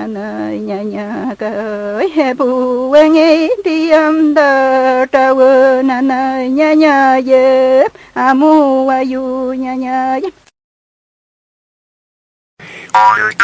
nơi nhà nhà cái bù nghe đi đờ trâu nơi nhà nhà dép mu ayu nhà nhà